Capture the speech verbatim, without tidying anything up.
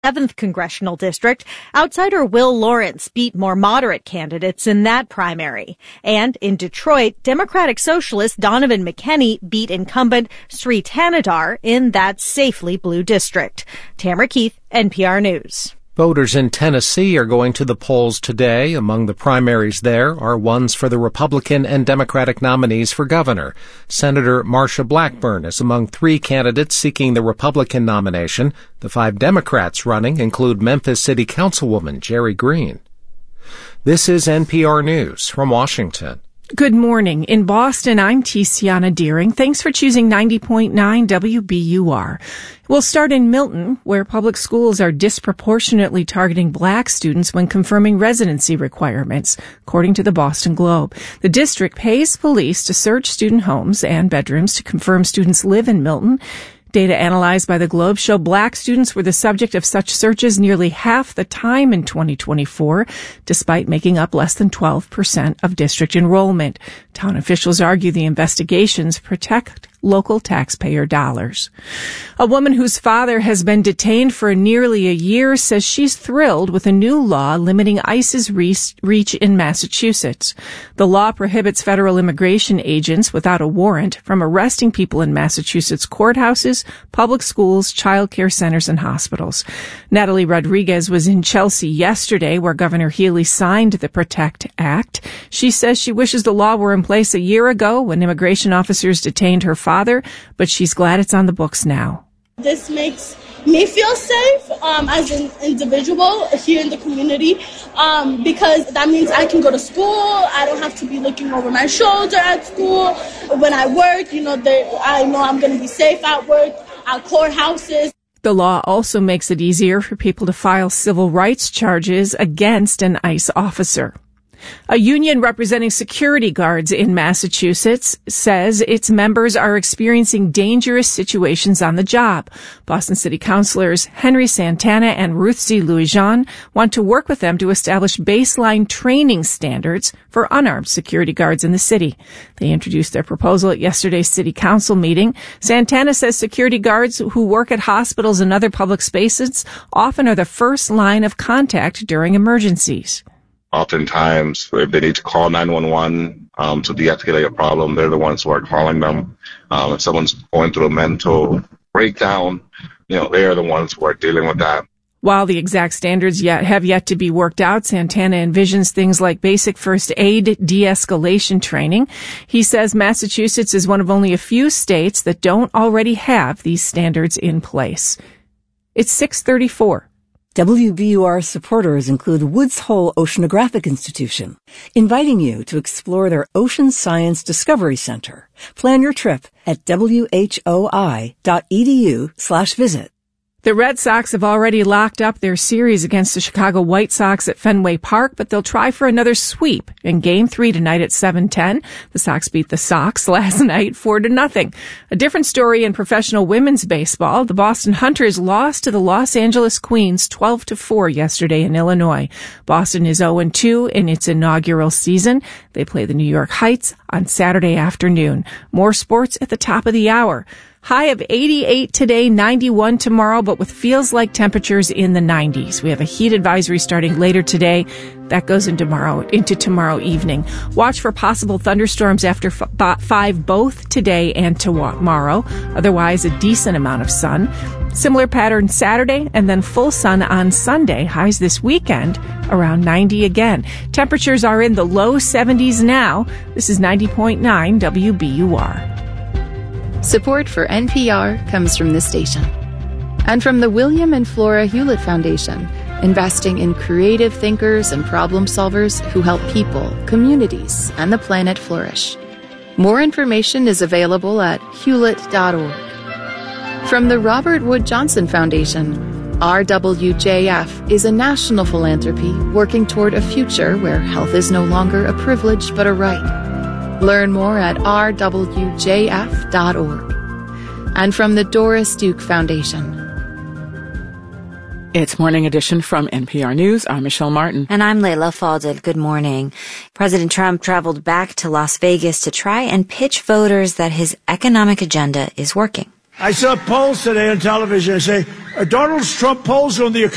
seventh Congressional District, outsider Will Lawrence beat more moderate candidates in that primary. And in Detroit, Democratic Socialist Donovan McKenney beat incumbent Sri Thanadar in that safely blue district. Tamara Keith, N P R News. Voters in Tennessee are going to the polls today. Among the primaries there are ones for the Republican and Democratic nominees for governor. Senator Marsha Blackburn is among three candidates seeking the Republican nomination. The five Democrats running include Memphis City Councilwoman Jerry Green. This is N P R News from Washington. Good morning. In Boston, I'm Tiziana Deering. Thanks for choosing ninety point nine W B U R. We'll start in Milton, where public schools are disproportionately targeting black students when confirming residency requirements, according to the Boston Globe. The district pays police to search student homes and bedrooms to confirm students live in Milton. Data analyzed by the Globe show black students were the subject of such searches nearly half the time in twenty twenty-four, despite making up less than twelve percent of district enrollment. Town officials argue the investigations protect local taxpayer dollars. A woman whose father has been detained for nearly a year says she's thrilled with a new law limiting ICE's reach in Massachusetts. The law prohibits federal immigration agents without a warrant from arresting people in Massachusetts courthouses, public schools, child care centers, and hospitals. Natalie Rodriguez was in Chelsea yesterday, where Governor Healy signed the PROTECT Act. She says she wishes the law were in place a year ago when immigration officers detained her father, but she's glad it's on the books now. This makes me feel safe um, as an individual here in the community um, because that means I can go to school. I don't have to be looking over my shoulder at school. When I work, you know, I know I'm going to be safe at work, at courthouses. The law also makes it easier for people to file civil rights charges against an ICE officer. A union representing security guards in Massachusetts says its members are experiencing dangerous situations on the job. Boston City Councilors Henry Santana and Ruth C. Louis-Jean want to work with them to establish baseline training standards for unarmed security guards in the city. They introduced their proposal at yesterday's city council meeting. Santana says security guards who work at hospitals and other public spaces often are the first line of contact during emergencies. Oftentimes, if they need to call nine one one um, to de-escalate a problem, they're the ones who are calling them. Um, if someone's going through a mental breakdown, you know, they're the ones who are dealing with that. While the exact standards yet have yet to be worked out, Santana envisions things like basic first aid de-escalation training. He says Massachusetts is one of only a few states that don't already have these standards in place. It's six thirty-four. W B U R supporters include Woods Hole Oceanographic Institution, inviting you to explore their Ocean Science Discovery Center. Plan your trip at W H O I dot E D U slash visit. The Red Sox have already locked up their series against the Chicago White Sox at Fenway Park, but they'll try for another sweep in Game three tonight at seven ten. The Sox beat the Sox last night four to nothing. A different story in professional women's baseball. The Boston Hunters lost to the Los Angeles Queens twelve to four yesterday in Illinois. Boston is oh and two in its inaugural season. They play the New York Heights on Saturday afternoon. More sports at the top of the hour. High of eighty-eight today, ninety-one tomorrow, but with feels like temperatures in the nineties. We have a heat advisory starting later today. That goes into tomorrow, into tomorrow evening. Watch for possible thunderstorms after f- five both today and tomorrow. Otherwise, a decent amount of sun. Similar pattern Saturday and then full sun on Sunday. Highs this weekend around ninety again. Temperatures are in the low seventies now. This is ninety point nine W B U R. Support for N P R comes from this station and from the William and Flora Hewlett Foundation, investing in creative thinkers and problem solvers who help people, communities, and the planet flourish. More information is available at hewlett dot org. From the Robert Wood Johnson Foundation, R W J F is a national philanthropy working toward a future where health is no longer a privilege but a right. Learn more at r w j f dot org. And from the Doris Duke Foundation. It's Morning Edition from N P R News. I'm Michelle Martin. And I'm Layla Falded. Good morning. President Trump traveled back to Las Vegas to try and pitch voters that his economic agenda is working. I saw polls today on television. I say, Donald Trump polls on the economy.